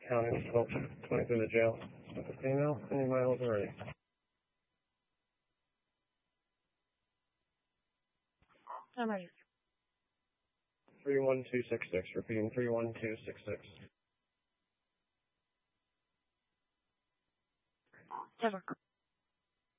County 1220 through the jail. Female, any miles already? I'm ready. 31266. Repeating 31266. Never.